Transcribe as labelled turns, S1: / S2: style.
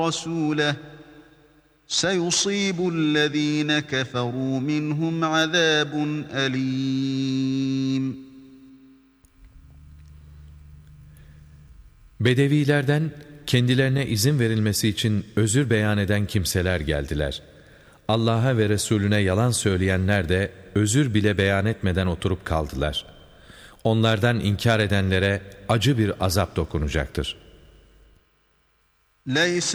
S1: رَسُولَهُ سَيُصِيبُ الَّذ۪ينَ كَفَرُوا مِنْهُمْ عَذَابٌ أَلِيمٌ.
S2: Bedevilerden kendilerine izin verilmesi için özür beyan eden kimseler geldiler. Allah'a ve Resulüne yalan söyleyenler de özür bile beyan etmeden oturup kaldılar. Onlardan inkar edenlere acı bir azap dokunacaktır.